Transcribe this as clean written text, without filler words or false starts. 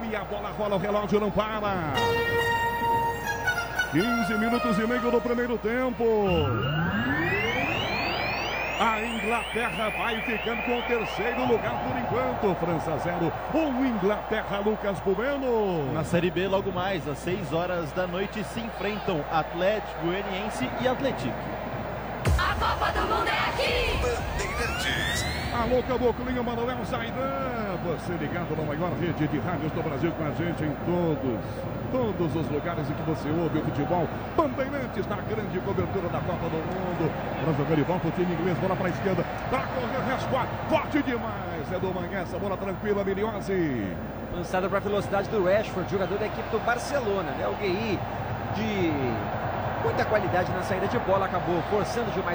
E a bola rola, o relógio não para. 15 minutos e meio do primeiro tempo. A Inglaterra vai ficando com o terceiro lugar por enquanto. França 0, 1 Inglaterra, Lucas Bueno. Na Série B, logo mais, às 6 horas da noite, se enfrentam Atlético Goianiense e Atlético. A Copa do Mundo é aqui! Bandeirantes. Alô, Caboclinho, Manuel Zaidan. Você ligado na maior rede de rádios do Brasil com a gente em todos os lugares em que você ouve o futebol. Bandeirantes na grande cobertura da Copa do Mundo. Para jogar e volta o time inglês, bola para a esquerda. Para correr, resguarda. Forte demais. É do Manhã, essa bola tranquila, Miliose. Lançada para a velocidade do Rashford, jogador da equipe do Barcelona, né? O Gueye de muita qualidade na saída de bola, acabou forçando demais.